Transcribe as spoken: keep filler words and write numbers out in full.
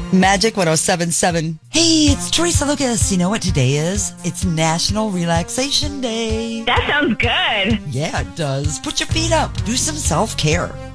Magic one oh seven point seven. Hey, it's Teresa Lucas. You know what today is? It's National Relaxation Day. That sounds good. Yeah, it does. Put your feet up. Do some self-care.